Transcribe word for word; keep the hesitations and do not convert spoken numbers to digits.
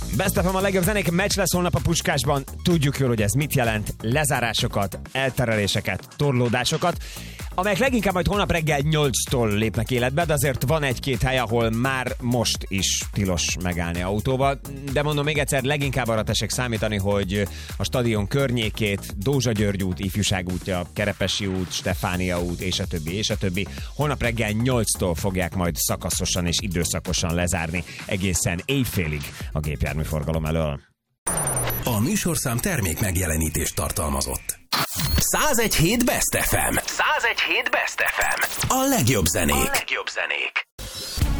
Best of a legjobb zenék, meccs lesz holnap a Puskásban. Tudjuk jól, hogy ez mit jelent. Lezárásokat, eltereléseket, torlódásokat, amelyek leginkább majd holnap reggel nyolctól lépnek életbe, de azért van egy-két hely, ahol már most is tilos megállni autóval. De mondom még egyszer, leginkább arra tessék számítani, hogy a stadion környékét, Dózsa György út, Ifjúság útja, Kerepesi út, Stefánia út, és a többi, és a többi. Holnap reggel nyolctól fogják majd szakaszosan és időszakosan lezárni egészen éjfélig a gépjárműforgalom elől. A műsorszám termék megjelenítést tartalmazott. százegy hét Best ef em. százegy hét Best ef em. A legjobb zenék. A legjobb zenék.